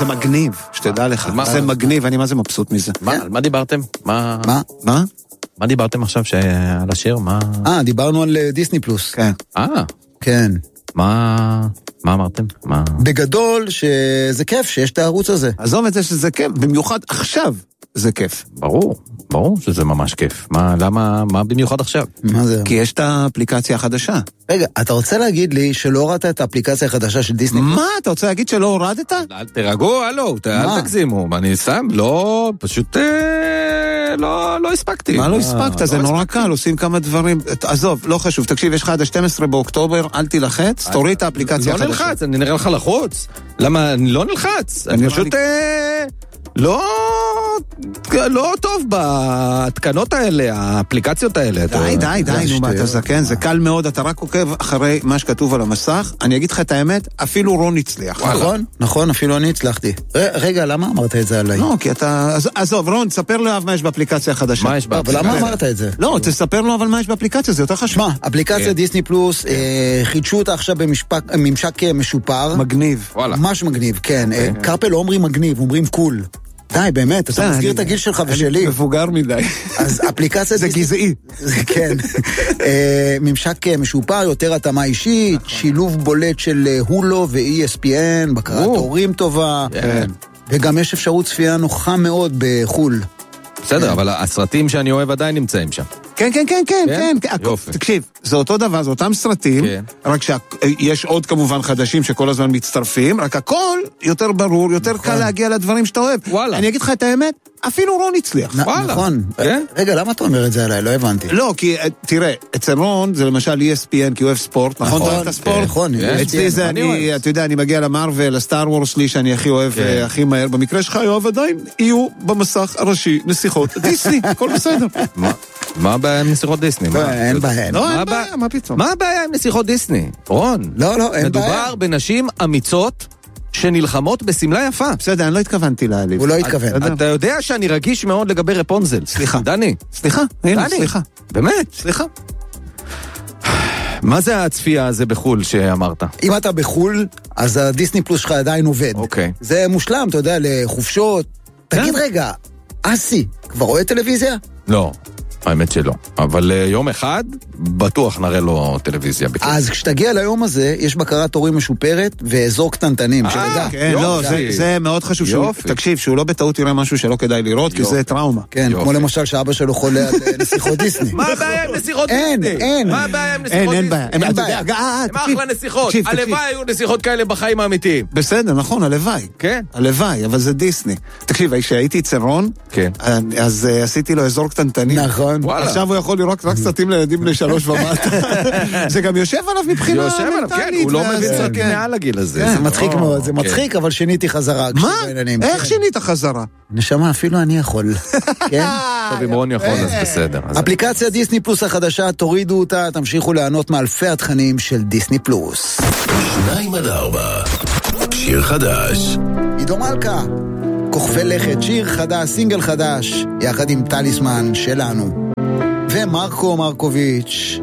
זה מגניב, שתדע לך. זה מגניב, אני מה זה מבסוט מזה. מה דיברתם? מה דיברתם עכשיו על השיר? דיברנו על דיסני פלוס. כן. כן. מה אמרתם? בגדול שזה כיף שיש את הערוץ הזה. עזוב את זה שזה כיף, במיוחד עכשיו זה כיף. ברור שזה ממש כיף. מה במיוחד עכשיו? מה זה? כי יש את האפליקציה החדשה. רגע, אתה רוצה להגיד לי שלא הורדת את האפליקציה החדשה של דיסני? מה? אתה רוצה להגיד שלא הורדת? אל תרגעו, אל תגזימו. אני שם, לא, פשוט לא הספקתי. מה לא הספקת? זה נורא קל, עושים כמה דברים. עזוב, לא חשוב. תקשיב, יש לך עד 12 באוקטובר, אל תלחץ, תוריד את האפליקציה החדשה. לא נלחץ, אני נראה לך לחוץ. למה? אני לא נלחץ. אני פשוט לא טוב בהתקנות האלה, האפליקציות האלה. די, נו, אתה זקן, זה קל מאוד, אתה רק עוקב אחרי מה שכתוב על המסך. אני אגיד לך את האמת, אפילו רון הצליח. נכון, אפילו אני הצלחתי. רגע, למה אמרת את זה עליי? לא, כי אתה... עזוב, רון, תספר לו מה יש באפליקציה החדשה. מה יש באפליקציה? אבל למה אמרת את זה? לא, תספר לו אבל מה יש באפליקציה, זה יותר חשוב. מה, אפליקציה דיסני פלוס, חידשו אותה עכשיו בממשק משופר. מגניב. ממש מגניב, כן. קרפל לא אומרים מגניב, אומרים קול. די, באמת, אתה מזכיר את הגיל שלך ושלי. אני מבוגר מדי. אז אפליקציה... זה גזעי. כן. ממשק משופר, יותר התאמה אישית, שילוב בולט של הולו ו-ESPN, בקרת הורים טובה, וגם יש אפשרות צפייה נוחה מאוד בחול. בסדר, אבל הסרטים שאני אוהב עדיין נמצאים שם. כן. תקשיב, זה אותו דבר, זה אותם סרטים, רק שיש עוד כמובן חדשים שכל הזמן מצטרפים, רק הכל יותר ברור, יותר קל להגיע לדברים שאתה אוהב. אני אגיד לך את האמת, אפילו רון הצליח. נכון. רגע, למה אתה אומר את זה עליי? לא הבנתי. לא, כי תראה, אצל רון זה למשל ESPN, כי הוא אוהב ספורט, נכון? אתה אוהב את הספורט? נכון. אצלי זה, אתה יודע, אני מגיע למרוול, לסטאר וורס שלי, שאני הכי אוהב, הכי מהר. במקרה שלך, יואב, עדיין יהיו במסך הראשי נסיכות דיסני, הכל בסדר. מה הבעיה עם נסיכות דיסני? אין בעיה. לא, אין בעיה, מה פתאום? מה הבעיה עם נסיכות דיסני? רון. לא, אין בעיה. מדובר בנשים אמיצות שנלחמות בסמלה יפה. בסדר, אני לא התכוונתי להעליב. הוא לא התכוון. אתה יודע שאני רגיש מאוד לגבי רפונזל. סליחה. דני. סליחה. באמת? סליחה. מה זה הצפייה הזה בחול שאמרת? אם אתה בחול, אז הדיסני פלוס שלך עדיין עובד. אוקיי. זה מושלם, אתה יודע, לחופשות. תגיד רגע, אסי, כבר רואה טלוויזיה? לא. האמת שלא. אבל יום אחד בטוח נראה לו טלוויזיה. אז כשתגיע ליום הזה, יש בקרת הורים משופרת ואזור קטנטנים. כן, לא, זה מאוד חשוב. תקשיב, שהוא לא בטעות יראה משהו שלא כדאי לראות, כי זה טראומה. כן, כמו למשל שאבא שלו חולה על נסיכות דיסני. מה הבעיה עם נסיכות דיסני? אין. מה הבעיה עם נסיכות דיסני? אין בעיה. הם אחלה נסיכות. הלוואי היו נסיכות כאלה בחיים האמיתיים. בסדר, נכון, הלוואי. כן. הלוואי, אבל זה דיסני. תקשיב, כשהייתי אצל רון, אז עשיתי לו אזור קטנטנים. נכון. עכשיו הוא יכול לראות רק סרטים לילדים בני 3 ומטה. זה גם יושב עליו מבחינה מנטלית. הוא לא מבין סרטים מעל הגיל הזה. זה מצחיק מאוד, זה מצחיק, אבל שיניתי חזרה. מה? איך שינית חזרה? נשמה, אפילו אני יכול. טוב, אם רון יכול, אז בסדר. אפליקציה דיסני פלוס החדשה, תורידו אותה, תמשיכו ליהנות מאלפי התכנים של דיסני פלוס. 2-4, שיר חדש. עידו מלכה, כוכבי לכת, שיר חדש, סינגל חדש, יחד עם טליסמן שלנו. ומרקו מרקוביץ',